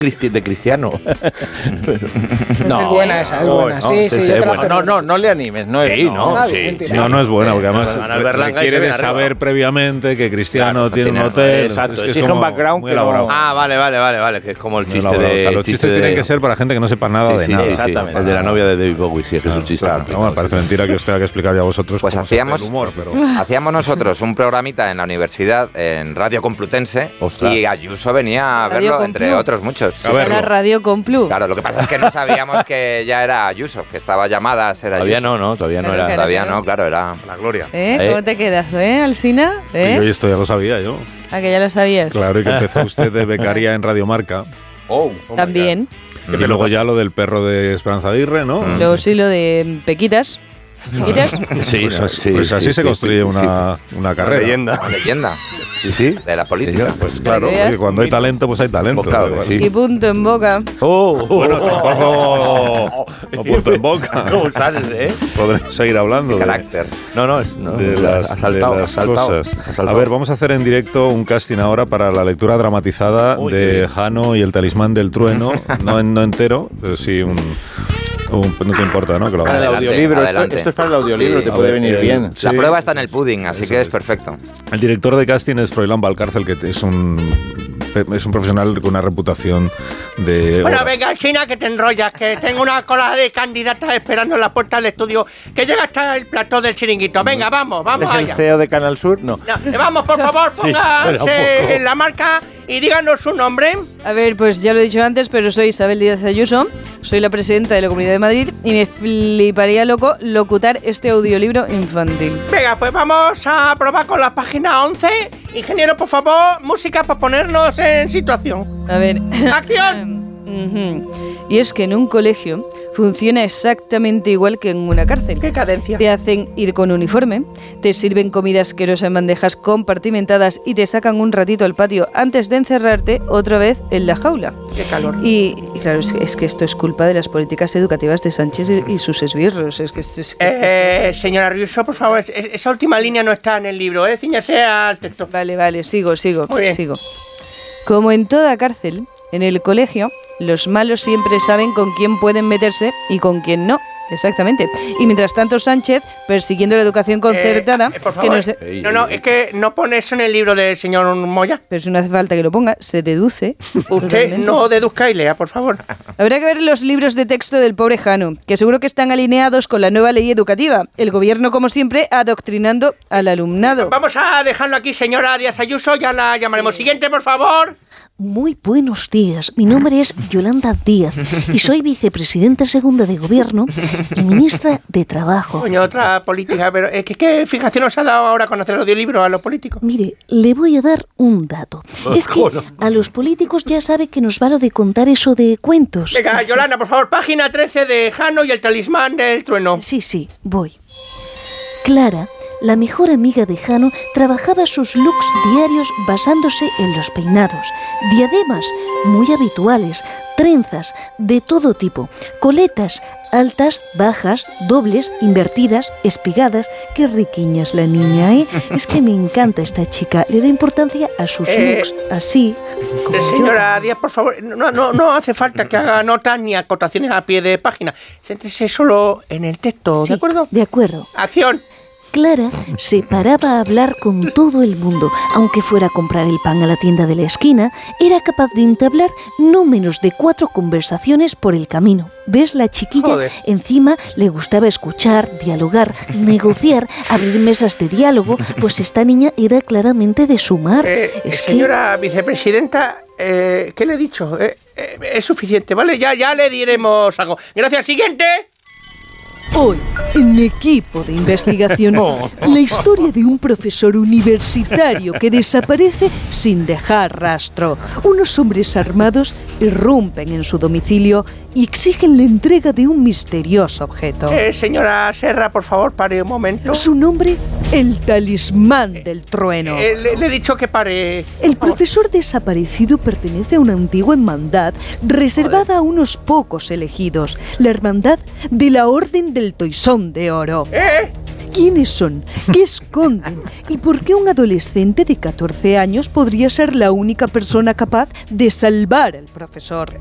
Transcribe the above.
de Cristiano. No, es buena esa, es buena. No, sí, es buena. No le animes. No es buena, porque además requiere de saber previamente que Cristiano tiene un hotel. Exacto, exige un background que no... Vale, que es como el chiste de... Los chistes tienen que ser para gente que no sepa nada de nada. Exactamente. El de la novia de David Bowie, sí, es que es un chiste. No, me parece mentira que os tenga que explicar ya a vosotros. Pues hacíamos nosotros un programita en la universidad, en Radio Complutense, y Ayuso venía a verlo, entre otros muchos. Era Radio Complu. Claro, lo que pasa es que no sabíamos que ya era Ayuso, que estaba llamada a ser Ayuso. Todavía no era. Todavía no, claro, era la gloria. ¿Cómo te quedas, Alsina? Yo esto ya lo sabía yo. ¿A que ya lo sabías? Claro, y que empezó usted de becaria en Radio Marca. También. Y luego ya lo del perro de Esperanza Aguirre, ¿no? Luego sí lo de Pequitas. Pues así se construye una carrera. Una leyenda. Sí. De la política. Sí, pues claro, porque cuando hay talento, pues hay talento. Pues claro, Y punto en boca. Bueno, tampoco punto en boca. ¿Cómo sales, Podremos seguir hablando de carácter. De las cosas. A ver, vamos a hacer en directo un casting ahora para la lectura dramatizada de Jano y el talismán del trueno. No entero, pero sí no te importa, ¿no? Que lo para el audiolibro. Esto es para el audiolibro, te puede venir bien. La prueba está en el pudding, así que es perfecto. El director de casting es Froilán Valcárcel, que es un profesional con una reputación de... Bueno, venga, China, que te enrollas, que tengo una cola de candidatas esperando en la puerta del estudio, que llega hasta el plató del chiringuito. Venga, vamos allá. ¿Es el CEO de Canal Sur? No. Vamos, por favor, póngase en la marca y díganos su nombre. A ver, pues ya lo he dicho antes, pero soy Isabel Díaz Ayuso, soy la presidenta de la Comunidad de Madrid y me fliparía loco locutar este audiolibro infantil. Venga, pues vamos a probar con la página 11. Ingeniero, por favor, música para ponernos en situación. A ver. ¡Acción! Y es que en un colegio funciona exactamente igual que en una cárcel. ¡Qué cadencia! Te hacen ir con uniforme, te sirven comida asquerosa en bandejas compartimentadas y te sacan un ratito al patio antes de encerrarte otra vez en la jaula. ¡Qué calor! Y claro, es que esto es culpa de las políticas educativas de Sánchez y sus esbirros. Señora Ayuso, por favor, esa última línea no está en el libro, Cíñase al texto. Vale, sigo. Muy bien. Sigo. Como en toda cárcel, en el colegio, los malos siempre saben con quién pueden meterse y con quién no. Exactamente. Y mientras tanto Sánchez, persiguiendo la educación concertada... por favor. Es que no pone eso en el libro del señor Moya. Pero si no hace falta que lo ponga, se deduce. Usted totalmente. no deduzca y lea, por favor. Habrá que ver los libros de texto del pobre Jano, que seguro que están alineados con la nueva ley educativa. El gobierno, como siempre, adoctrinando al alumnado. Vamos a dejarlo aquí, señora Díaz Ayuso, ya la llamaremos. Siguiente, por favor. Muy buenos días, mi nombre es Yolanda Díaz y soy vicepresidenta segunda de Gobierno y ministra de Trabajo. Coño, otra política, pero ¿qué fijación nos ha dado ahora conocer el audiolibro a los políticos? Mire, le voy a dar un dato. Es que a los políticos ya sabe que nos va lo de contar eso de cuentos. Venga, Yolanda, por favor, página 13 de Jano y el talismán del trueno. Sí, voy. Clara, la mejor amiga de Jano, trabajaba sus looks diarios basándose en los peinados, diademas muy habituales, trenzas de todo tipo, coletas altas, bajas, dobles, invertidas, espigadas. Qué riquiña es la niña, ¿eh? Es que me encanta esta chica, le da importancia a sus looks, así como señora Díaz, por favor, no hace falta que haga notas ni acotaciones a pie de página, céntrese solo en el texto, sí, ¿de acuerdo? De acuerdo. ¡Acción! Clara se paraba a hablar con todo el mundo. Aunque fuera a comprar el pan a la tienda de la esquina, era capaz de entablar no menos de 4 conversaciones por el camino. ¿Ves? La chiquilla, Joder. Encima le gustaba escuchar, dialogar, negociar, abrir mesas de diálogo, pues esta niña era claramente de sumar. Señora vicepresidenta, ¿qué le he dicho? Es suficiente, ¿vale? Ya le diremos algo. Gracias, siguiente. Hoy, en Equipo de Investigación, la historia de un profesor universitario que desaparece sin dejar rastro. Unos hombres armados irrumpen en su domicilio y exigen la entrega de un misterioso objeto. Señora Serra, por favor, pare un momento. Su nombre, el talismán del trueno. Le he dicho que pare. El profesor desaparecido pertenece a una antigua hermandad reservada a unos pocos elegidos, la hermandad de la Orden del Toisón de Oro. ¿Quiénes son? ¿Qué esconden? ¿Y por qué un adolescente de 14 años podría ser la única persona capaz de salvar al profesor?